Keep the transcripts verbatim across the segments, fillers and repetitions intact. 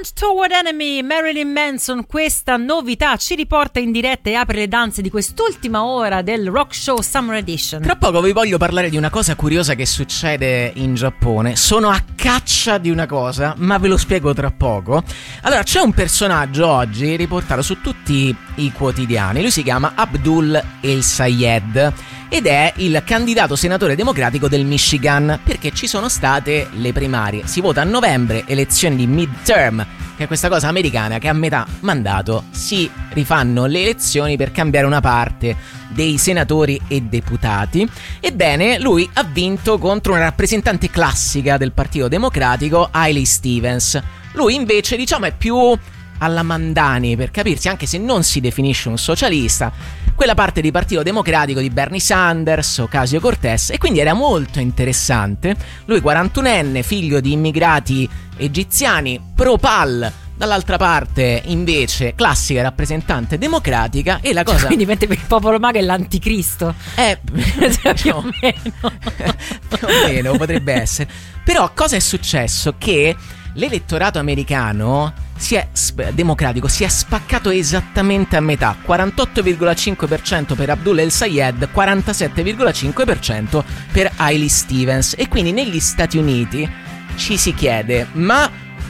Punch Toward Enemy, Marilyn Manson. Questa novità ci riporta in diretta e apre le danze di quest'ultima ora del Rock Show Summer Edition. Tra poco vi voglio parlare di una cosa curiosa che succede in Giappone. Sono a caccia di una cosa, ma ve lo spiego tra poco. Allora, c'è un personaggio oggi riportato su tutti i quotidiani. Lui si chiama Abdul El-Sayed ed è il candidato senatore democratico del Michigan, perché ci sono state le primarie. Si vota a novembre, elezioni di midterm, che è questa cosa americana che a metà mandato si rifanno le elezioni per cambiare una parte dei senatori e deputati. Ebbene, lui ha vinto contro una rappresentante classica del Partito Democratico, Hailey Stevens. Lui invece, diciamo, è più alla Mandani, per capirsi, anche se non si definisce un socialista, quella parte di Partito Democratico di Bernie Sanders, Ocasio-Cortez, e quindi era molto interessante. Lui quarantunenne, figlio di immigrati egiziani, pro-Pal, dall'altra parte invece classica rappresentante democratica, e la cosa... Quindi per il popolo mago è l'anticristo. Eh, cioè, più o meno. Più o meno potrebbe essere. Però cosa è successo? Che l'elettorato americano si è democratico si è spaccato esattamente a metà, quarantotto virgola cinque per cento per Abdul El-Sayed, quarantasette virgola cinque per cento per Hailey Stevens. E quindi negli Stati Uniti ci si chiede: ma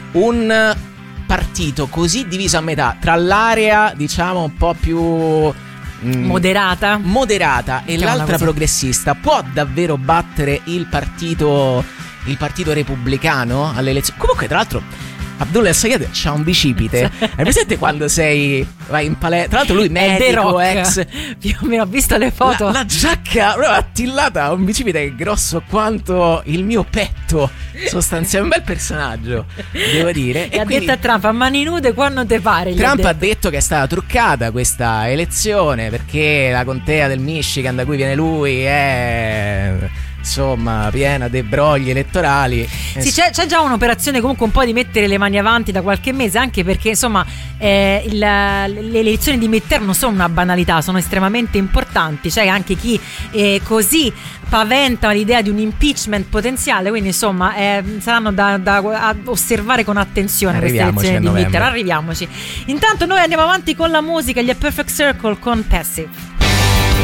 un partito così diviso a metà tra l'area, diciamo, un po' più mm, moderata moderata e Chiamala l'altra così. progressista può davvero battere il partito il partito repubblicano alle elezioni? Comunque, tra l'altro, Abdul El-Sayed c'ha un bicipite. Hai presente quando sei vai in palestra? Tra l'altro lui medico, ex, più o meno ho visto le foto. La, la giacca proprio attillata, ha un bicipite che è grosso quanto il mio petto. Sostanzialmente un bel personaggio, devo dire. E, e ha quindi detto a Trump: a mani nude quando te pare. Trump ha ha detto che è stata truccata questa elezione perché la contea del Michigan da cui viene lui è, insomma, piena dei brogli elettorali. Sì, c'è, c'è già un'operazione comunque un po' di mettere le mani avanti da qualche mese, anche perché insomma eh, il, le elezioni di midterm non sono una banalità, sono estremamente importanti. C'è anche chi eh, così paventa l'idea di un impeachment potenziale, quindi insomma eh, saranno da, da osservare con attenzione queste elezioni di midterm. Arriviamoci. Intanto noi andiamo avanti con la musica, gli A Perfect Circle con Passive.